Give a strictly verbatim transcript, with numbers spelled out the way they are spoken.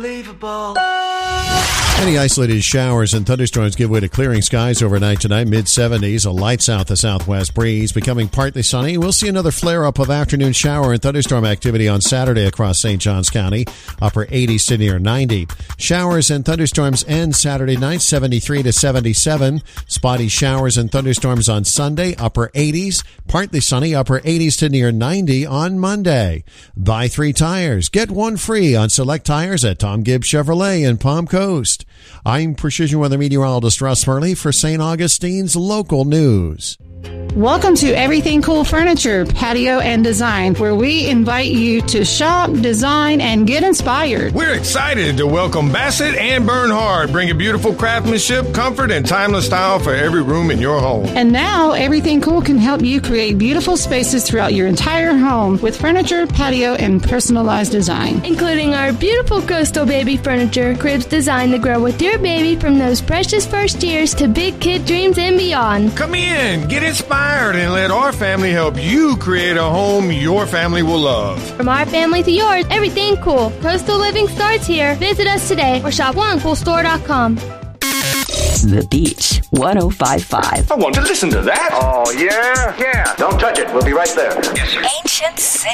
Unbelievable. Any isolated showers and thunderstorms give way to clearing skies overnight tonight, mid seventies, a light south to southwest breeze, becoming partly sunny. We'll see another flare-up of afternoon shower and thunderstorm activity on Saturday across Saint Johns County, upper eighties to near ninety. Showers and thunderstorms end Saturday night, seventy-three to seventy-seven. Spotty showers and thunderstorms on Sunday, upper eighties, partly sunny, upper eighties to near ninety on Monday. Buy three tires, get one free on select tires at Tom Gibbs Chevrolet in Palm Coast. I'm Precision Weather Meteorologist Russ Murley for Saint Augustine's Local News. Welcome to Everything Cool Furniture, Patio and Design, where we invite you to shop, design, and get inspired. We're excited to welcome Bassett and Bernhard, bringing beautiful craftsmanship, comfort, and timeless style for every room in your home. And now, Everything Cool can help you create beautiful spaces throughout your entire home with furniture, patio, and personalized design. Including our beautiful coastal baby furniture, cribs designed to grow with your baby from those precious first years to big kid dreams and beyond. Come in, get inspired, and let our family help you create a home your family will love. From our family to yours, Everything Cool. Coastal living starts here. Visit us today or shop one cool store dot com. The Beach, one oh five point five. I want to listen to that. Oh, yeah? Yeah. Don't touch it. We'll be right there. Yes, sir. Ancient City.